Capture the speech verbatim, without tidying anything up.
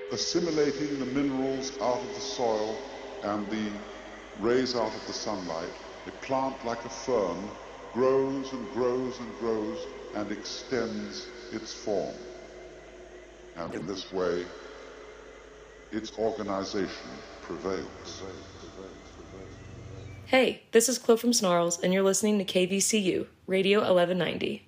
assimilating the minerals out of the soil and the rays out of the sunlight, a plant like a fern grows and grows and grows and extends its form. And in this way, its organization prevails. Hey, this is Chloe from Snarls, and you're listening to K V C U, Radio eleven ninety.